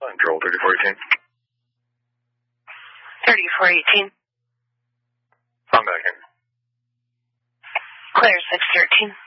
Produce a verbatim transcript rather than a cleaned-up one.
Control thirty-four eighteen. thirty-four eighteen. I'm back in. Clear six thirteen.